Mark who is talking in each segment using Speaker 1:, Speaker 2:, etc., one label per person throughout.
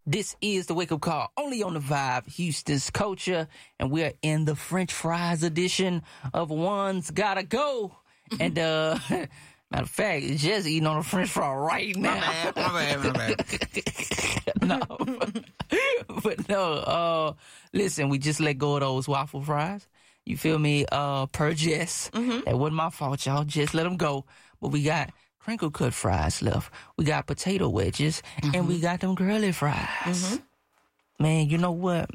Speaker 1: This is the Wake Up Call, only on the Vibe, Houston's Culture, and we're in the French fries edition of One's Gotta Go. And, matter of fact, it's just eating on a French fry right now.
Speaker 2: My bad.
Speaker 1: Listen, we just let go of those waffle fries. You feel me? Per Jess. That wasn't my fault, y'all. Just let them go. But we got crinkle cut fries left. We got potato wedges, and we got them girly fries. Man, you know what?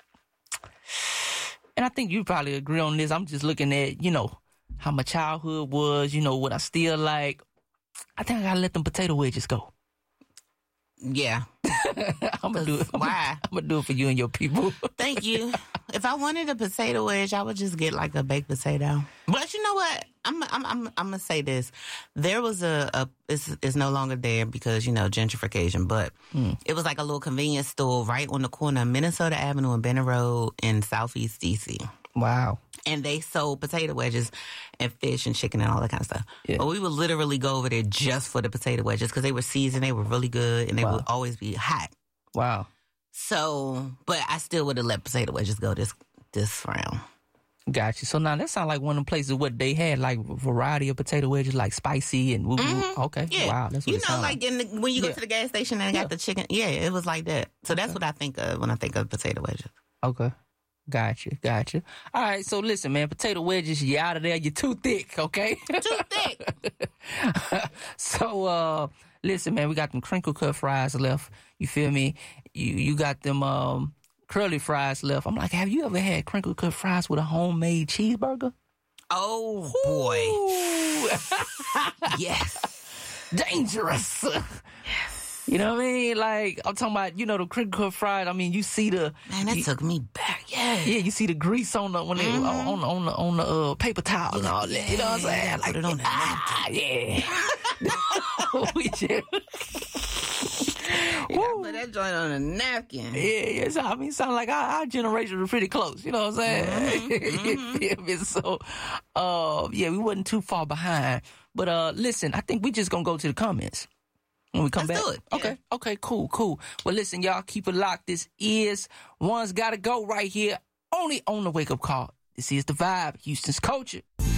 Speaker 1: And I think you probably agree on this. I'm just looking at, how my childhood was, what I still like. I think I gotta let them potato wedges go.
Speaker 2: Yeah.
Speaker 1: I'm gonna do it.
Speaker 2: Why?
Speaker 1: I'm gonna do it for you and your people.
Speaker 2: Thank you. If I wanted a potato wedge, I would just get like a baked potato. But you know what? I'm gonna say this. There was it's no longer there because gentrification. But it was like a little convenience store right on the corner of Minnesota Avenue and Benner Road in Southeast DC.
Speaker 1: Wow.
Speaker 2: And they sold potato wedges and fish and chicken and all that kind of stuff. Yeah. But we would literally go over there just for the potato wedges because they were seasoned, they were really good, and they would always be hot.
Speaker 1: Wow.
Speaker 2: So, but I still would have let potato wedges go this round.
Speaker 1: Gotcha. So now that sounds like one of the places what they had, like a variety of potato wedges, like spicy and okay.
Speaker 2: Yeah.
Speaker 1: Wow. That's what
Speaker 2: like when you go to the gas station and got the chicken. Yeah, it was like that. So that's what I think of when I think of potato wedges.
Speaker 1: Okay. Gotcha. All right, so listen, man, potato wedges, you out of there. You're too thick, okay?
Speaker 2: Too thick.
Speaker 1: So, listen, man, we got them crinkle cut fries left. You feel me? You got them curly fries left. I'm like, have you ever had crinkle cut fries with a homemade cheeseburger?
Speaker 2: Oh, boy. Yes.
Speaker 1: Dangerous.
Speaker 2: Yes.
Speaker 1: You know what I mean? Like, I'm talking about, the crinkle cut fries. I mean, you see the...
Speaker 2: Man, that took me back. Yeah.
Speaker 1: Yeah, you see the grease on the on the paper towel and all that. You know what I'm saying? Like,
Speaker 2: put it on the
Speaker 1: yeah. We just...
Speaker 2: Put that joint on a napkin.
Speaker 1: Yeah. So, I mean, sound like our generation was pretty close. You know what I'm saying? So, yeah, we wasn't too far behind. But listen, I think we just gonna go to the comments when we come
Speaker 2: Let's
Speaker 1: back.
Speaker 2: do it. Yeah.
Speaker 1: Okay, cool. Well, listen, y'all, keep it locked. This is One's Gotta Go right here, only on the Wake Up Call. This is the Vibe, Houston's Culture.